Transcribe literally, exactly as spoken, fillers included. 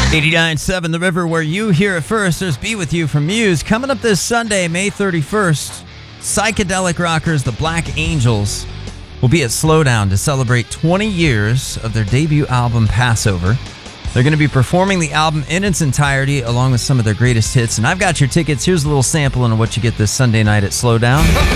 eighty-nine point seven The River, where you hear it first. There's Be With You from Muse. Coming up this Sunday, May thirty-first, psychedelic rockers The Black Angels will be at Slowdown to celebrate twenty years of their debut album, Passover. They're going to be performing the album in its entirety along with some of their greatest hits. And I've got your tickets. Here's a little sample of what you get this Sunday night at Slowdown.